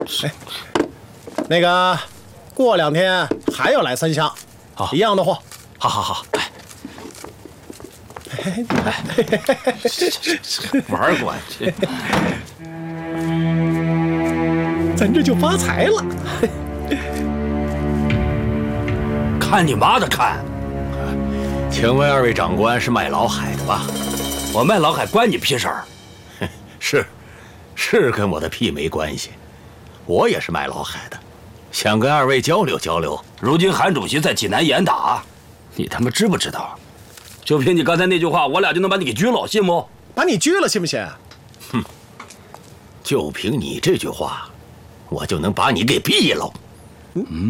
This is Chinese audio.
哎，那个，过2天还要来3箱，一样的货。 好，玩过去， 咱这就发财了。 看你妈的看！ 请问2位长官是卖老海的吧？ 我卖老海关你屁事儿？ 是跟我的屁没关系。我也是卖老海的，想跟2位交流交流。 如今韩主席在济南严打，你他妈知不知道？就凭你刚才那句话，我俩就能把你给拘了，信不？ 把你拘了，信不信？ 哼，就凭你这句话，我就能把你给毙了。